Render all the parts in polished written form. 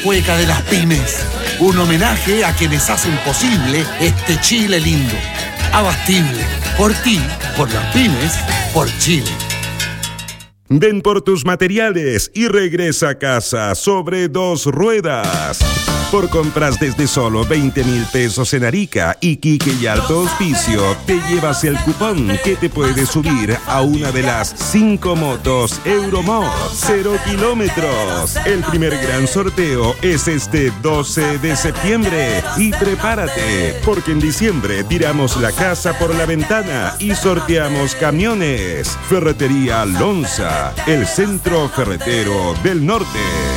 cueca de las pymes. Un homenaje a quienes hacen posible este Chile lindo. Abastible. Por ti, por las pymes, por Chile. Ven por tus materiales y regresa a casa sobre 2 ruedas. Por compras desde solo 20,000 pesos en Arica, Iquique y Alto Hospicio, te llevas el cupón que te puede subir a una de las 5 motos Euromod 0 kilómetros. El primer gran sorteo es este 12 de septiembre. Y prepárate, porque en diciembre tiramos la casa por la ventana y sorteamos camiones. Ferretería Lonza, el centro ferretero del norte.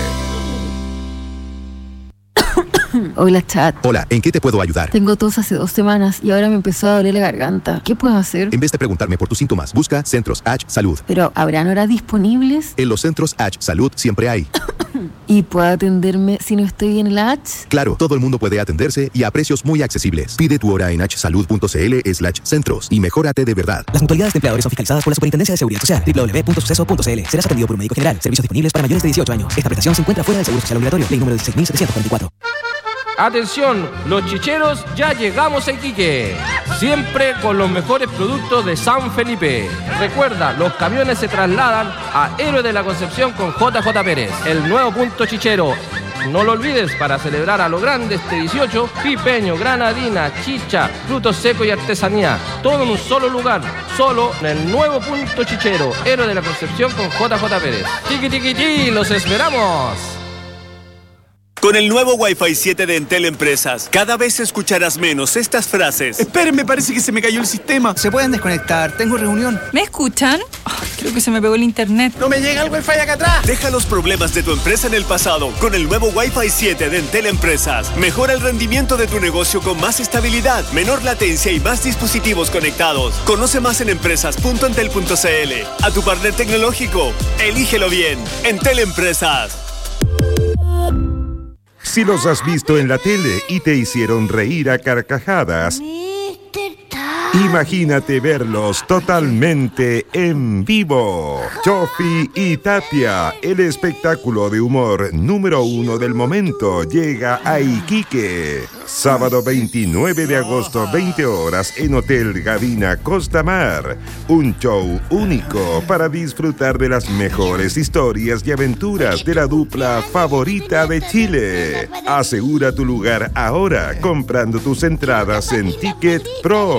Hola, chat. Hola, ¿en qué te puedo ayudar? Tengo tos hace 2 semanas y ahora me empezó a doler la garganta. ¿Qué puedo hacer? En vez de preguntarme por tus síntomas, busca Centros H Salud. Pero, ¿habrán horas disponibles? En los Centros H Salud siempre hay. ¿Y puedo atenderme si no estoy bien en la H? Claro, todo el mundo puede atenderse y a precios muy accesibles. Pide tu hora en hsalud.cl/centros y mejórate de verdad. Las mutualidades de empleadores son fiscalizadas por la Superintendencia de Seguridad Social. www.suceso.cl. Serás atendido por un médico general. Servicios disponibles para mayores de 18 años. Esta prestación se encuentra fuera del Seguro Social Obligatorio. Ley número 16.744. Atención, los chicheros, ya llegamos a Iquique. Siempre con los mejores productos de San Felipe. Recuerda, los camiones se trasladan a Héroe de la Concepción con JJ Pérez, el nuevo punto chichero. No lo olvides, para celebrar a lo grande este 18, pipeño, granadina, chicha, frutos secos y artesanía. Todo en un solo lugar, solo en el nuevo punto chichero, Héroe de la Concepción con JJ Pérez. Tiqui tiqui ti, los esperamos. Con el nuevo Wi-Fi 7 de Entel Empresas, cada vez escucharás menos estas frases. Esperen, parece que se me cayó el sistema. Se pueden desconectar, tengo reunión. ¿Me escuchan? Creo que se me pegó el internet. ¡No me llega el Wi-Fi acá atrás! Deja los problemas de tu empresa en el pasado con el nuevo Wi-Fi 7 de Entel Empresas. Mejora el rendimiento de tu negocio con más estabilidad, menor latencia y más dispositivos conectados. Conoce más en empresas.entel.cl. A tu partner tecnológico, elígelo bien. Entel Empresas. Si los has visto en la tele y te hicieron reír a carcajadas, imagínate verlos totalmente en vivo. Chofi y Tapia, el espectáculo de humor número 1 del momento, llega a Iquique. Sábado 29 de agosto, 20 horas, en Hotel Gavina Costa Mar. Un show único para disfrutar de las mejores historias y aventuras de la dupla favorita de Chile. Asegura tu lugar ahora comprando tus entradas en Ticket Pro.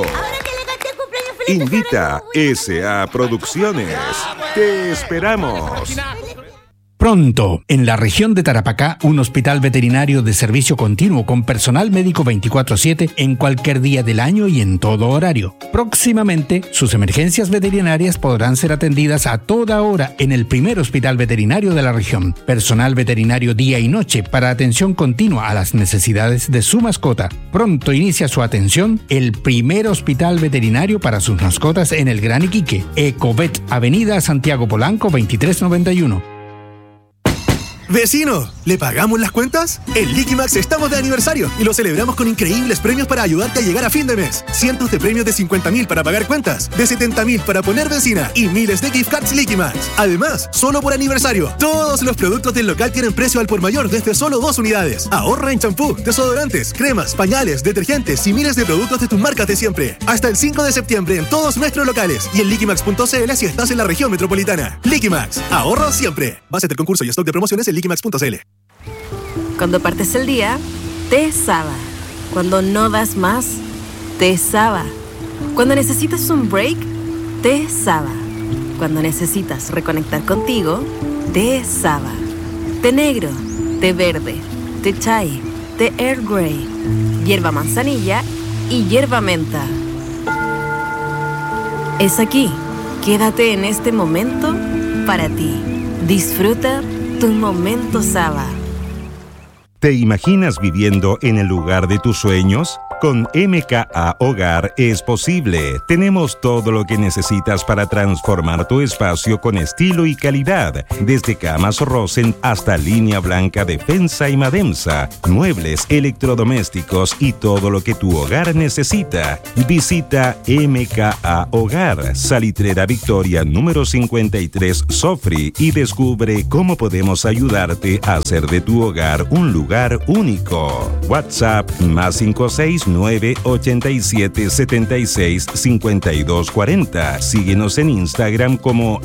Invita SA Producciones. Te esperamos. Pronto, en la región de Tarapacá, un hospital veterinario de servicio continuo con personal médico 24/7 en cualquier día del año y en todo horario. Próximamente, sus emergencias veterinarias podrán ser atendidas a toda hora en el primer hospital veterinario de la región. Personal veterinario día y noche para atención continua a las necesidades de su mascota. Pronto inicia su atención el primer hospital veterinario para sus mascotas en el Gran Iquique. Ecovet, Avenida Santiago Polanco 2391. ¡Vecino! ¿Le pagamos las cuentas? En Liquimax estamos de aniversario y lo celebramos con increíbles premios para ayudarte a llegar a fin de mes. Cientos de premios de 50.000 para pagar cuentas, de 70.000 para poner benzina y miles de gift cards Liquimax. Además, solo por aniversario, todos los productos del local tienen precio al por mayor desde solo 2 unidades. Ahorra en champú, desodorantes, cremas, pañales, detergentes y miles de productos de tus marcas de siempre. Hasta el 5 de septiembre en todos nuestros locales y en liquimax.cl si estás en la región metropolitana. Liquimax, ahorro siempre. Base del concurso y stock de promociones en liquimax.cl. Cuando partes el día, te Saba. Cuando no das más, te Saba. Cuando necesitas un break, te Saba. Cuando necesitas reconectar contigo, te Saba. Té negro, té verde, té chai, té Earl Grey, hierba manzanilla y hierba menta. Es aquí. Quédate en este momento para ti. Disfruta tu momento Saba. ¿Te imaginas viviendo en el lugar de tus sueños? Con MKA Hogar es posible. Tenemos todo lo que necesitas para transformar tu espacio con estilo y calidad. Desde camas Rosen hasta línea blanca Defensa y Mademsa, muebles, electrodomésticos y todo lo que tu hogar necesita. Visita MKA Hogar, Salitrera Victoria número 53 Sofri, y descubre cómo podemos ayudarte a hacer de tu hogar un lugar único. WhatsApp +569 87 76 52 40. Síguenos en Instagram como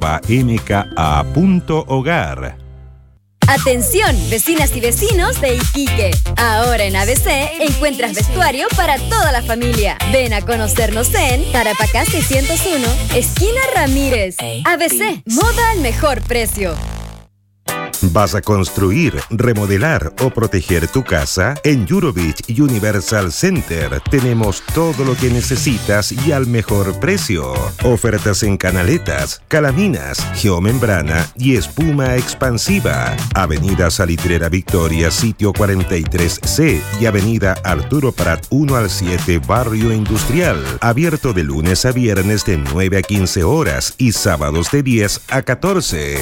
@mka.hogar. Atención, vecinas y vecinos de Iquique. Ahora en ABC encuentras vestuario para toda la familia. Ven a conocernos en Tarapacá 601, esquina Ramírez. ABC, moda al mejor precio. ¿Vas a construir, remodelar o proteger tu casa? En Eurobeach Universal Center tenemos todo lo que necesitas y al mejor precio. Ofertas en canaletas, calaminas, geomembrana y espuma expansiva. Avenida Salitrera Victoria, sitio 43C, y Avenida Arturo Prat 1 al 7, Barrio Industrial. Abierto de lunes a viernes de 9 a 15 horas y sábados de 10 a 14.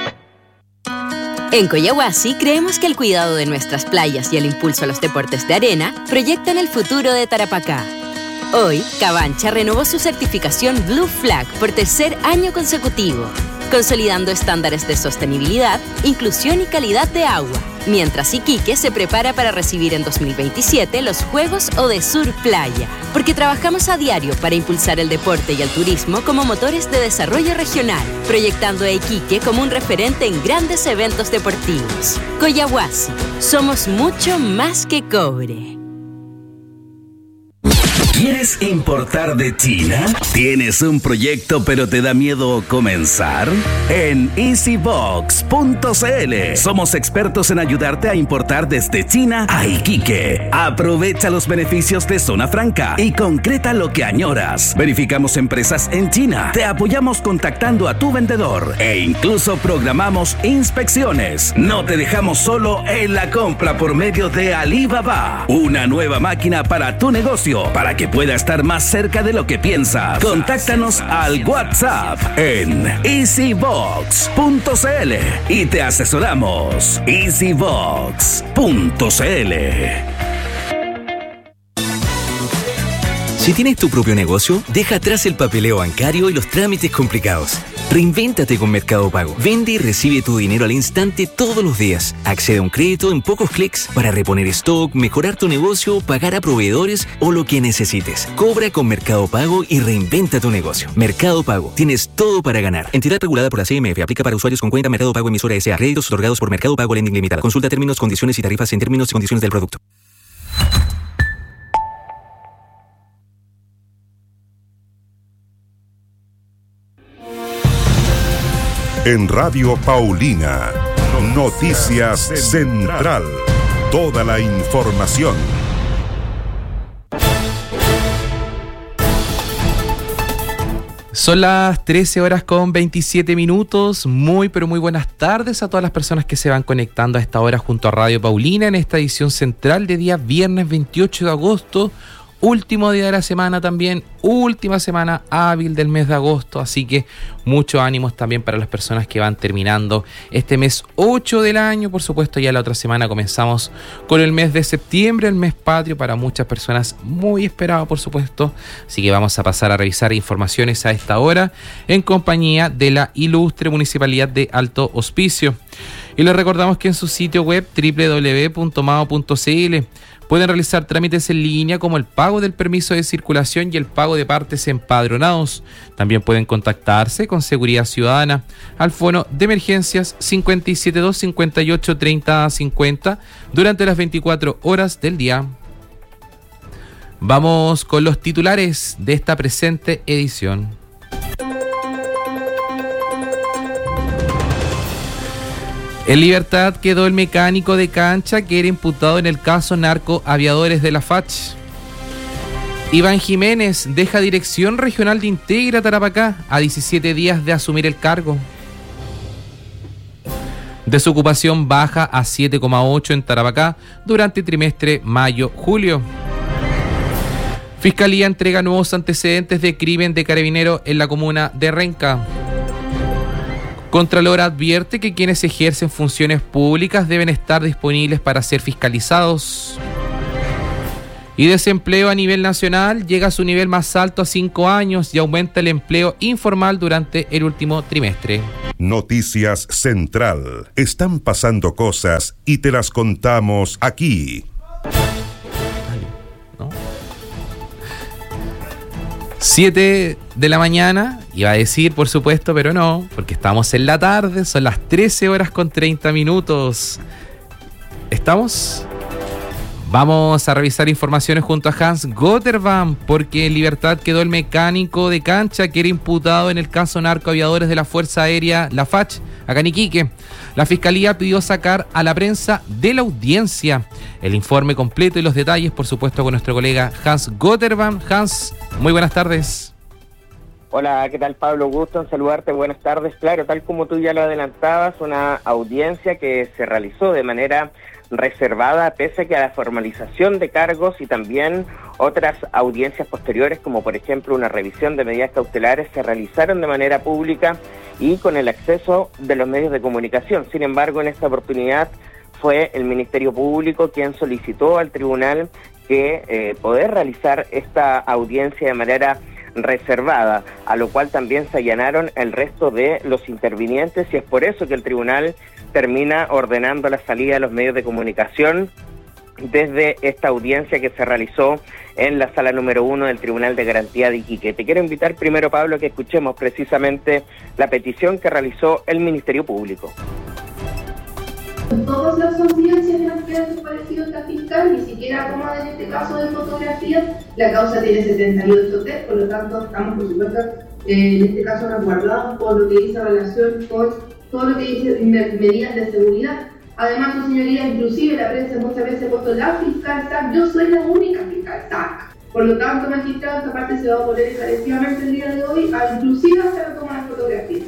En Coyahuasi creemos que el cuidado de nuestras playas y el impulso a los deportes de arena proyectan el futuro de Tarapacá. Hoy, Cabancha renovó su certificación Blue Flag por tercer año consecutivo, consolidando estándares de sostenibilidad, inclusión y calidad de agua, mientras Iquique se prepara para recibir en 2027 los Juegos Odesur Playa, porque trabajamos a diario para impulsar el deporte y el turismo como motores de desarrollo regional, proyectando a Iquique como un referente en grandes eventos deportivos. Coyahuasi, somos mucho más que cobre. ¿Quieres importar de China? ¿Tienes un proyecto pero te da miedo comenzar? En easybox.cl somos expertos en ayudarte a importar desde China a Iquique. Aprovecha los beneficios de Zona Franca y concreta lo que añoras. Verificamos empresas en China, te apoyamos contactando a tu vendedor e incluso programamos inspecciones. No te dejamos solo en la compra por medio de Alibaba, una nueva máquina para tu negocio, para que pueda estar más cerca de lo que piensas. Contáctanos al WhatsApp en easybox.cl y te asesoramos. easybox.cl. Si tienes tu propio negocio, deja atrás el papeleo bancario y los trámites complicados. Reinvéntate con Mercado Pago. Vende y recibe tu dinero al instante todos los días. Accede a un crédito en pocos clics para reponer stock, mejorar tu negocio, pagar a proveedores o lo que necesites. Cobra con Mercado Pago y reinventa tu negocio. Mercado Pago. Tienes todo para ganar. Entidad regulada por la CMF. Aplica para usuarios con cuenta Mercado Pago emisora S.A. Créditos otorgados por Mercado Pago Lending Limitada. Consulta términos, condiciones y tarifas en términos y condiciones del producto. En Radio Paulina, Noticias Central. Toda la información. Son las 13:27. Muy pero muy buenas tardes a todas las personas que se van conectando a esta hora junto a Radio Paulina en esta edición central de día viernes 28 de agosto. Último día de la semana también, última semana hábil del mes de agosto, así que muchos ánimos también para las personas que van terminando este mes 8 del año. Por supuesto, ya la otra semana comenzamos con el mes de septiembre, el mes patrio, para muchas personas muy esperado, por supuesto. Así que vamos a pasar a revisar informaciones a esta hora en compañía de la ilustre Municipalidad de Alto Hospicio. Y les recordamos que en su sitio web www.mao.cl pueden realizar trámites en línea como el pago del permiso de circulación y el pago de partes empadronados. También pueden contactarse con Seguridad Ciudadana al fono de emergencias 572 58 30 50 durante las 24 horas del día. Vamos con los titulares de esta presente edición. En libertad quedó el mecánico de cancha que era imputado en el caso narcoaviadores de la FACH. Iván Jiménez deja Dirección Regional de Integra Tarapacá a 17 días de asumir el cargo. Desocupación baja a 7,8 en Tarapacá durante el trimestre mayo-julio. Fiscalía entrega nuevos antecedentes de crimen de carabinero en la comuna de Renca. Contralor advierte que quienes ejercen funciones públicas deben estar disponibles para ser fiscalizados. Y desempleo a nivel nacional llega a su nivel más alto a 5 años y aumenta el empleo informal durante el último trimestre. Noticias Central. Están pasando cosas y te las contamos aquí. 7 de la mañana, iba a decir por supuesto, pero no, porque estamos en la tarde, son las 13:30. ¿Estamos? Vamos a revisar informaciones junto a Hans Gotterbaum, porque en libertad quedó el mecánico de cancha que era imputado en el caso narcoaviadores de la Fuerza Aérea, la FACH, acá en Iquique. La Fiscalía pidió sacar a la prensa de la audiencia. El informe completo y los detalles, por supuesto, con nuestro colega Hans Gotterbaum. Hans, muy buenas tardes. Hola, ¿qué tal, Pablo? Gusto en saludarte, buenas tardes. Claro, tal como tú ya lo adelantabas, una audiencia que se realizó de manera reservada pese a que a la formalización de cargos y también otras audiencias posteriores, como por ejemplo una revisión de medidas cautelares, se realizaron de manera pública y con el acceso de los medios de comunicación. Sin embargo, en esta oportunidad fue el Ministerio Público quien solicitó al tribunal que poder realizar esta audiencia de manera reservada, a lo cual también se allanaron el resto de los intervinientes, y es por eso que el tribunal termina ordenando la salida de los medios de comunicación desde esta audiencia que se realizó en la sala número 1 del Tribunal de Garantía de Iquique. Te quiero invitar primero, Pablo, a que escuchemos precisamente la petición que realizó el Ministerio Público. En todas las audiencias han quedado comparecidos la fiscal, ni siquiera como en este caso de fotografías. La causa tiene 78 test, por lo tanto estamos, por supuesto, en este caso resguardados por lo que dice relación con todo lo que dice medidas de seguridad. Además, su señoría, inclusive la prensa muchas veces ha puesto la fiscal SAC, yo soy la única fiscal SAC. Por lo tanto, magistrado, esta parte se va a poner encarecidamente el día de hoy, inclusive hasta la toma de fotografías.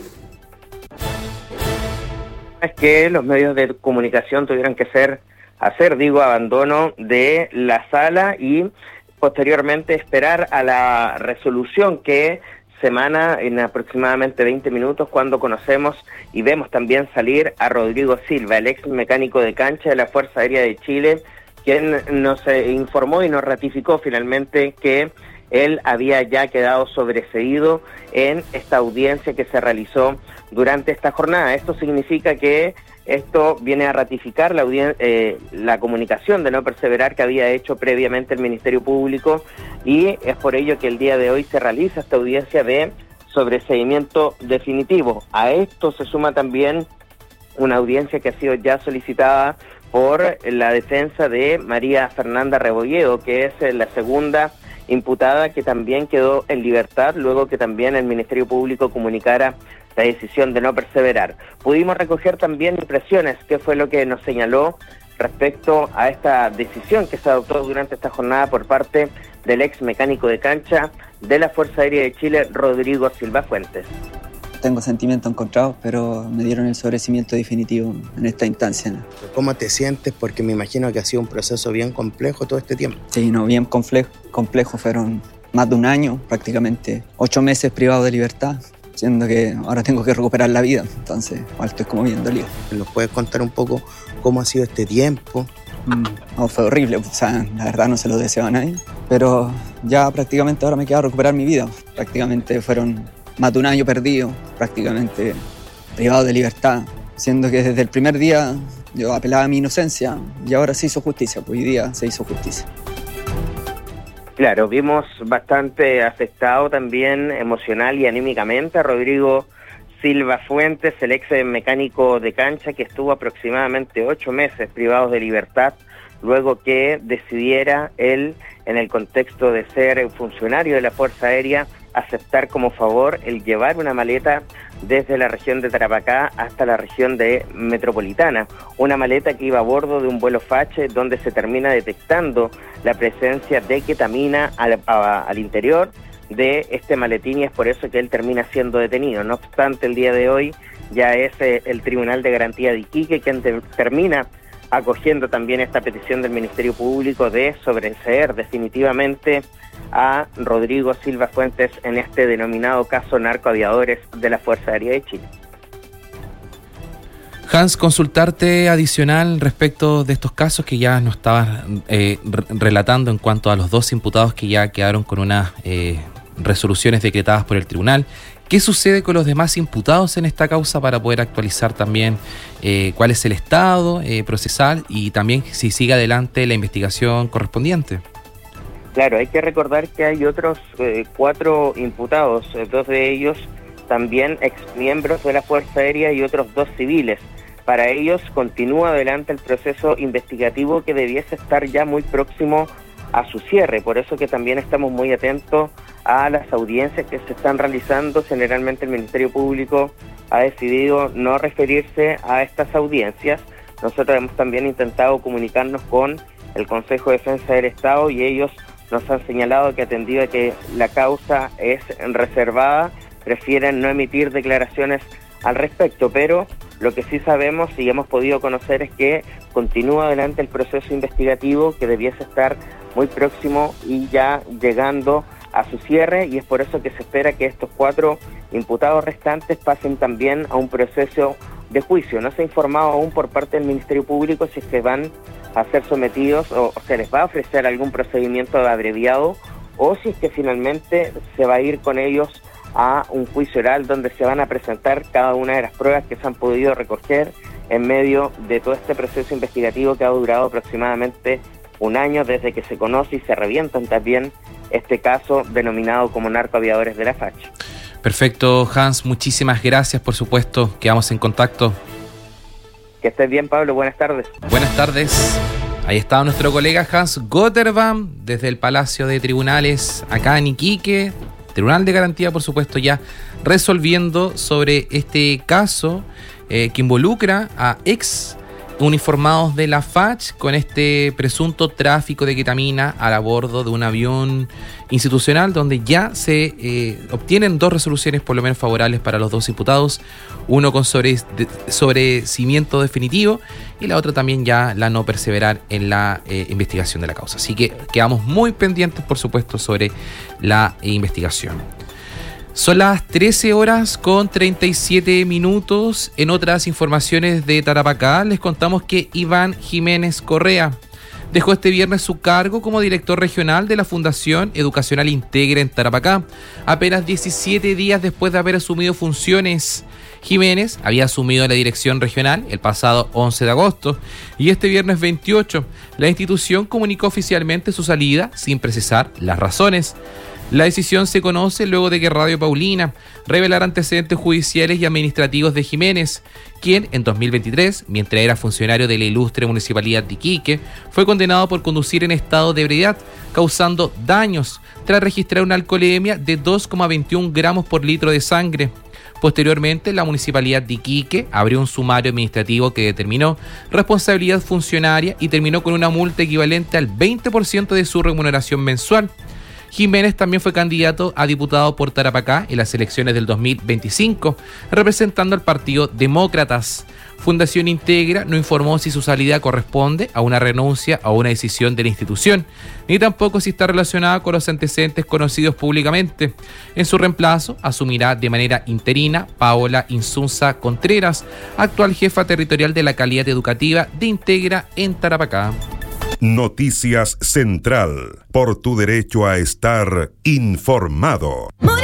Es que los medios de comunicación tuvieron que hacer abandono de la sala y posteriormente esperar a la resolución que se emana en aproximadamente 20 minutos, cuando conocemos y vemos también salir a Rodrigo Silva, el ex mecánico de cancha de la Fuerza Aérea de Chile, quien nos informó y nos ratificó finalmente que él había ya quedado sobreseído en esta audiencia que se realizó durante esta jornada. Esto significa que esto viene a ratificar la comunicación de no perseverar que había hecho previamente el Ministerio Público, y es por ello que el día de hoy se realiza esta audiencia de sobreseimiento definitivo. A esto se suma también una audiencia que ha sido ya solicitada por la defensa de María Fernanda Rebolledo, que es la segunda imputada que también quedó en libertad luego que también el Ministerio Público comunicara la decisión de no perseverar. Pudimos recoger también impresiones, que fue lo que nos señaló respecto a esta decisión que se adoptó durante esta jornada por parte del ex mecánico de cancha de la Fuerza Aérea de Chile, Rodrigo Silva Fuentes. Tengo sentimientos encontrados, pero me dieron el sobreseimiento definitivo en esta instancia, ¿no? ¿Cómo te sientes? Porque me imagino que ha sido un proceso bien complejo todo este tiempo. Sí, bien complejo. Fueron más de un año, prácticamente 8 meses privado de libertad, siendo que ahora tengo que recuperar la vida. Entonces, igual estoy como bien dolido. ¿Nos puedes contar un poco cómo ha sido este tiempo? No, fue horrible, o sea, la verdad no se lo deseo a nadie, pero ya prácticamente ahora me queda recuperar mi vida. Prácticamente fueron más de un año perdido, prácticamente privado de libertad, siendo que desde el primer día yo apelaba a mi inocencia y ahora se hizo justicia, pues hoy día se hizo justicia. Claro, vimos bastante afectado también emocional y anímicamente a Rodrigo Silva Fuentes, el ex mecánico de cancha que estuvo aproximadamente 8 meses privado de libertad luego que decidiera él, en el contexto de ser funcionario de la Fuerza Aérea, aceptar como favor el llevar una maleta desde la región de Tarapacá hasta la región de Metropolitana, una maleta que iba a bordo de un vuelo FACH donde se termina detectando la presencia de ketamina al interior de este maletín, y es por eso que él termina siendo detenido. No obstante, el día de hoy ya es el Tribunal de Garantía de Iquique quien termina acogiendo también esta petición del Ministerio Público de sobreseer definitivamente a Rodrigo Silva Fuentes en este denominado caso narcoaviadores de la Fuerza Aérea de Chile. Hans, consultarte adicional respecto de estos casos que ya nos estabas relatando en cuanto a los 2 imputados que ya quedaron con unas resoluciones decretadas por el tribunal. ¿Qué sucede con los demás imputados en esta causa para poder actualizar también cuál es el estado procesal y también si sigue adelante la investigación correspondiente? Claro, hay que recordar que hay otros 4 imputados, 2 de ellos también exmiembros de la Fuerza Aérea y otros 2 civiles. Para ellos continúa adelante el proceso investigativo que debiese estar ya muy próximo a su cierre, por eso que también estamos muy atentos a las audiencias que se están realizando. Generalmente el Ministerio Público ha decidido no referirse a estas audiencias. Nosotros hemos también intentado comunicarnos con el Consejo de Defensa del Estado y ellos nos han señalado que atendido a que la causa es reservada, prefieren no emitir declaraciones al respecto, pero lo que sí sabemos y hemos podido conocer es que continúa adelante el proceso investigativo que debiese estar muy próximo y ya llegando a su cierre, y es por eso que se espera que estos 4 imputados restantes pasen también a un proceso de juicio. No se ha informado aún por parte del Ministerio Público si es que van a ser sometidos o se les va a ofrecer algún procedimiento abreviado o si es que finalmente se va a ir con ellos a un juicio oral donde se van a presentar cada una de las pruebas que se han podido recoger en medio de todo este proceso investigativo que ha durado aproximadamente 1 año desde que se conoce y se revientan también este caso denominado como narcoaviadores de la FACH. Perfecto, Hans, muchísimas gracias, por supuesto, quedamos en contacto. Que estés bien, Pablo, buenas tardes. Buenas tardes. Ahí está nuestro colega Hans Gotterbaum desde el Palacio de Tribunales acá en Iquique. Tribunal de Garantía, por supuesto, ya resolviendo sobre este caso que involucra a ex uniformados de la FACH con este presunto tráfico de ketamina a bordo de un avión institucional, donde ya se obtienen 2 resoluciones por lo menos favorables para los 2 imputados, uno con sobrecimiento definitivo y la otra también ya la no perseverar en la investigación de la causa. Así que quedamos muy pendientes, por supuesto, sobre la investigación. Son las 13:37. En otras informaciones de Tarapacá, les contamos que Iván Jiménez Correa dejó este viernes su cargo como director regional de la Fundación Educacional Integra en Tarapacá, apenas 17 días después de haber asumido funciones. Jiménez había asumido la dirección regional el pasado 11 de agosto y este viernes 28 la institución comunicó oficialmente su salida sin precisar las razones. La decisión se conoce luego de que Radio Paulina revelara antecedentes judiciales y administrativos de Jiménez, quien en 2023, mientras era funcionario de la ilustre Municipalidad de Iquique, fue condenado por conducir en estado de ebriedad, causando daños tras registrar una alcoholemia de 2,21 gramos por litro de sangre. Posteriormente, la Municipalidad de Iquique abrió un sumario administrativo que determinó responsabilidad funcionaria y terminó con una multa equivalente al 20% de su remuneración mensual. Jiménez también fue candidato a diputado por Tarapacá en las elecciones del 2025, representando al Partido Demócratas. Fundación Integra no informó si su salida corresponde a una renuncia o a una decisión de la institución, ni tampoco si está relacionada con los antecedentes conocidos públicamente. En su reemplazo, asumirá de manera interina Paola Insunza Contreras, actual jefa territorial de la calidad educativa de Integra en Tarapacá. Noticias Central, por tu derecho a estar informado.